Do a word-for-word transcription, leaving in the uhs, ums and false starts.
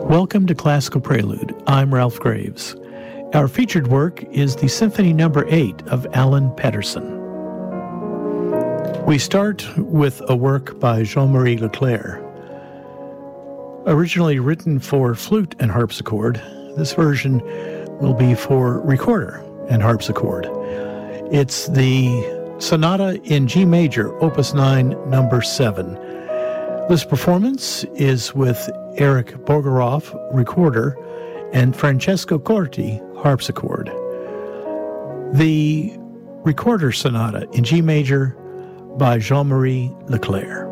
Welcome to Classical Prelude. I'm Ralph Graves. Our featured work is the Symphony Number eight of Alan Paterson. We start with a work by Jean-Marie Leclair. Originally written for flute and harpsichord, this version will be for recorder and harpsichord. It's the Sonata in G major, Opus nine, number seven. This performance is with Eric Bogaroff, recorder, and Francesco Corti, harpsichord. The Recorder Sonata in G major by Jean-Marie Leclair.